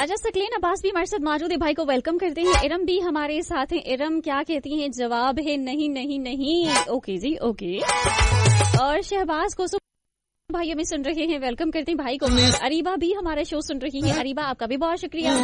अच्छा सकलेन अब्बास भी हमारे साथ मौजूद है, भाई को वेलकम करते हैं। इरम भी हमारे साथ हैं। इरम क्या कहती हैं? जवाब है नहीं नहीं नहीं। ओके जी ओके। और शहबाज को भाई हमें सुन रहे हैं, वेलकम करते हैं भाई को। अरीबा भी हमारा शो सुन रही है। अरीबा आपका भी बहुत शुक्रिया।